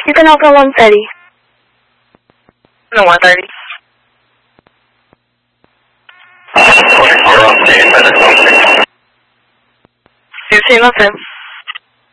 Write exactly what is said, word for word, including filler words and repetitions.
You can open one thirty. No, one thirty. You see nothing.